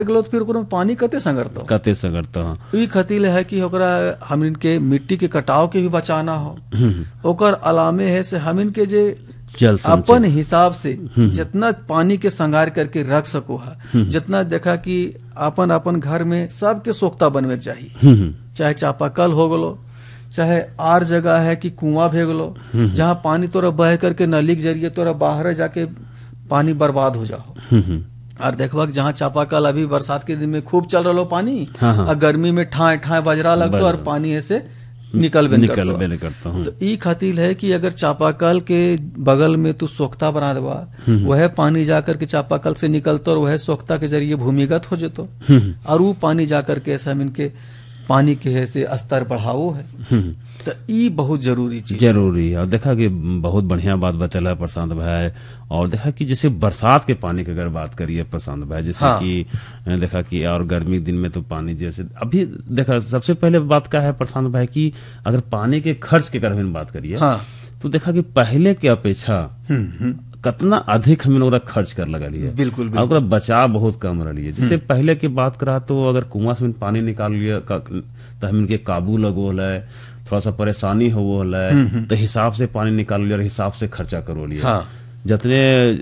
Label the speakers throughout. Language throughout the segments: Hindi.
Speaker 1: गलो तो फिर ओकरा में पानी कते संगरतो ई खातिर है कि ओकरा हम के मिट्टी के कटाव के भी बचाना हो। ओकर अलामे है से हम के जे अपन हिसाब से जितना पानी के संगार करके रख सको है, जितना देखा कि अपन घर में सबके सोख्ता बनवे के चाहिए, चाहे चापाकल हो गलो, चाहे आर जगह है कि कुआं भे गलो, जहाँ पानी तोरा बह करके नली के जरिए तोरा बाहर जाके पानी बर्बाद हो जाओ। और देखबा जहाँ चापाकल अभी बरसात के दिन में खूब चल रहा पानी, और गर्मी में ठाए ठाए बजरा लगतो और पानी ऐसे निकलबे नहीं करता हूँ। तो ई खातिर है कि अगर चापाकल के बगल में तू सोख्ता बना देवा, वह पानी जाकर के चापाकल से निकलतो और वह सोख्ता के जरिए भूमिगत हो जतो, और वो पानी जाकर के ऐसा इनके पानी के है से स्तर बढ़ावो है। तो ई बहुत जरूरी
Speaker 2: है। और देखा कि बहुत बढ़िया बात बतला प्रशांत भाई। और देखा कि जैसे बरसात के पानी की अगर बात करिए प्रशांत भाई, जैसे कि देखा कि और गर्मी दिन में तो पानी जैसे अभी देखा सबसे पहले बात क्या है प्रशांत भाई कि अगर पानी के खर्च के अगर हम बात करिए तो देखा कि पहले के अपेक्षा कितना अधिक हम लोग खर्च कर लगा लिए,
Speaker 1: बिल्कुल
Speaker 2: और बचाव बहुत कम रही है। जैसे पहले की बात करा तो अगर कुआं से पानी निकाल लिया तो हम इनके काबू लगो है, थोड़ा सा परेशानी हो है, तो हिसाब से पानी निकाल लिया और हिसाब से खर्चा करो लिया। जितने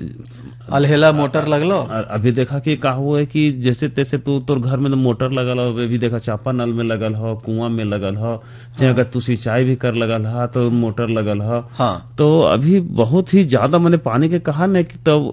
Speaker 1: अलहेला मोटर लगलो।
Speaker 2: अभी देखा कि का हुआ है कि जैसे तैसे तोर घर में तो मोटर लगल हो, भी देखा चापा नल में लगल हो, कुआं में लगल हो, चाहे अगर तू सिंचाई भी कर लगल हो तो मोटर लगल हो। तो अभी बहुत ही ज्यादा मैंने पानी के कहा न कि तब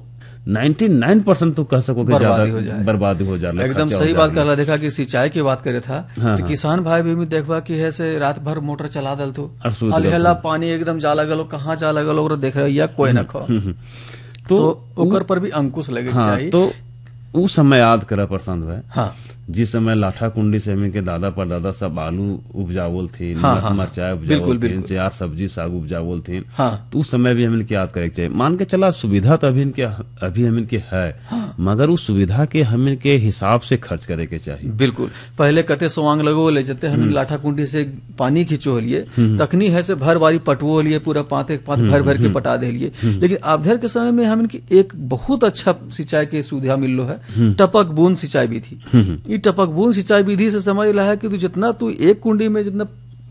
Speaker 2: 99% तो कह सको कि ज्यादा बर्बाद हो जाए।
Speaker 1: एकदम सही बात कहला। देखा कि सिंचाई की बात करे था तो किसान भाई भी देखबा कि है से रात भर मोटर चला दल तो अलहेला पानी एकदम जाला गलो, कहाँ जाला गलो देख रहे या कोई न खो, तो ओकर पर भी अंकुश लगे चाहिए।
Speaker 2: तो उस समय याद करा प्रशांत भाई, जिस समय लाठा कुंडी से हमें के दादा परदादा सब आलू उपजावल थे, मरचाई उपजावल थे, चार सब्जी साग उपजावल थे, तो उस समय भी हमें याद करे चाहिए। मान के चला सुविधा तो अभी हमें के है, मगर उस सुविधा के हमें के हिसाब से खर्च करे के चाहिए।
Speaker 1: बिल्कुल। पहले कते सोवांग लगो ले जते हमें लाठा कुंडी से पानी खींचो लिए, तखनी है से भर बारी पटवो लिए, पूरा पात भर भर के पटा दे लिए। लेकिन अबधर के समय में हमें एक बहुत अच्छा सिंचाई के सुविधा मिल लो है, टपक बूंद सिंचाई विधि। टपक बूंद सिंचाई विधि से समझ रहा है कि तू जितना तू एक कुंडी में जितना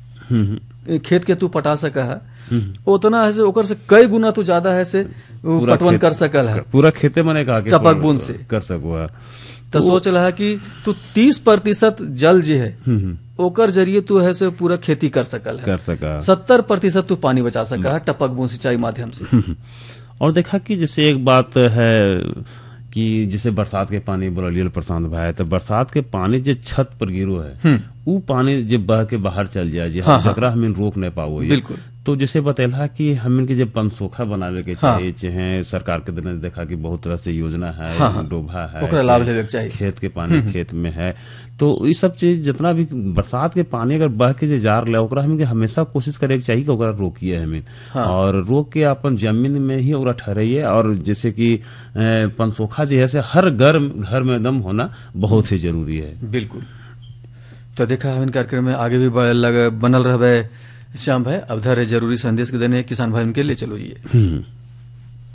Speaker 1: खेत के तू पटा सका है, उतना है से ओकर से कई गुना तू ज्यादा है से पटवन कर सकल है।
Speaker 2: पूरा खेते मैंने कहा कि
Speaker 1: टपक बूंद से
Speaker 2: कर सको है।
Speaker 1: तो सोच रहा है कि तू 30% जल जो है ओकर जरिए तू है से पूरा खेती कर सकल है, 70% तू पानी बचा सका है टपक बूंद सिंचाई माध्यम से।
Speaker 2: और देखा कि जैसे एक बात है कि जैसे बरसात के पानी बोलिए प्रशांत भाई, तो बरसात के पानी जो छत पर गिरो है वो पानी जब बह के बाहर चल जाए जकरा हमें रोक नहीं पाओ।
Speaker 1: बिल्कुल।
Speaker 2: तो जैसे बतेला कि हमें के जब पंचसोखा बनावे के चाहिए, चाहे सरकार के दिन देखा कि बहुत तरह से योजना है, डोभा है,
Speaker 1: लाभ लेवे के चाहिए,
Speaker 2: खेत के पानी खेत में है। तो ये सब चीज जितना भी बरसात के पानी अगर बह के जार ले ओकरा हमें हमेशा कोशिश करे के चाहिए कि ओकरा रोकिए हमें, और रोक के अपन जमीन में ही ओकरा ठहराइए। और जैसे कि पंचसोखा जो है से हर घर में एकदम होना बहुत ही जरूरी है।
Speaker 1: बिल्कुल। तो देखा हम कार्यक्रम में आगे भी बनल रहे श्याम भाई। अब धर जरूरी संदेश के देने किसान भाई उनके ले चलो ये।